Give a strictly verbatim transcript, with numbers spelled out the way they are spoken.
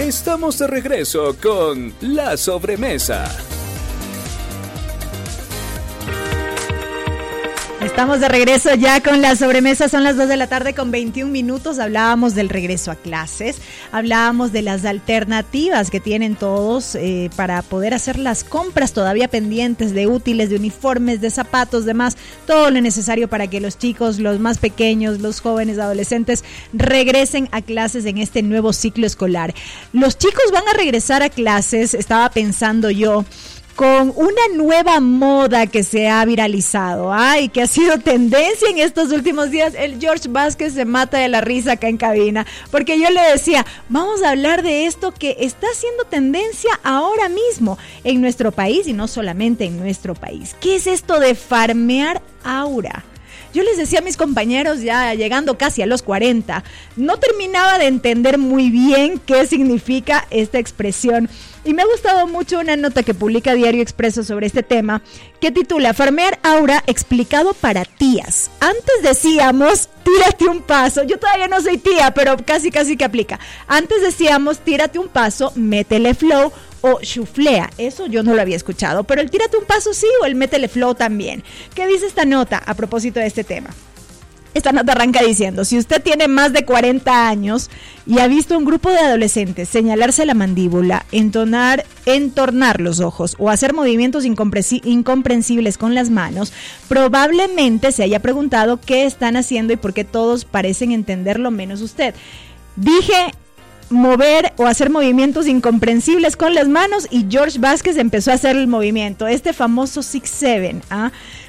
Estamos de regreso con La Sobremesa. Estamos de regreso ya con La Sobremesa, son las dos de la tarde con veintiún minutos, hablábamos del regreso a clases, hablábamos de las alternativas que tienen todos eh, para poder hacer las compras todavía pendientes de útiles, de uniformes, de zapatos, demás, todo lo necesario para que los chicos, los más pequeños, los jóvenes, adolescentes regresen a clases en este nuevo ciclo escolar. Los chicos van a regresar a clases, estaba pensando yo, con una nueva moda que se ha viralizado, ¿ah? Y que ha sido tendencia en estos últimos días. El George Vázquez se mata de la risa acá en cabina, porque yo le decía, vamos a hablar de esto que está siendo tendencia ahora mismo en nuestro país y no solamente en nuestro país. ¿Qué es esto de farmear aura? Yo les decía a mis compañeros, ya llegando casi a los cuarenta, no terminaba de entender muy bien qué significa esta expresión. Y me ha gustado mucho una nota que publica Diario Expreso sobre este tema, que titula Farmear Aura explicado para tías. Antes decíamos, tírate un paso. Yo todavía no soy tía, pero casi casi que aplica. Antes decíamos, tírate un paso, métele flow o chuflea. Eso yo no lo había escuchado, pero el tírate un paso sí o el métele flow también. ¿Qué dice esta nota a propósito de este tema? Esta nota arranca diciendo, si usted tiene más de cuarenta años y ha visto un grupo de adolescentes señalarse la mandíbula, entonar, entornar los ojos o hacer movimientos incomprensi- incomprensibles con las manos, probablemente se haya preguntado qué están haciendo y por qué todos parecen entenderlo menos usted. Dije mover o hacer movimientos incomprensibles con las manos y George Vázquez empezó a hacer el movimiento, este famoso six seven, ¿ah?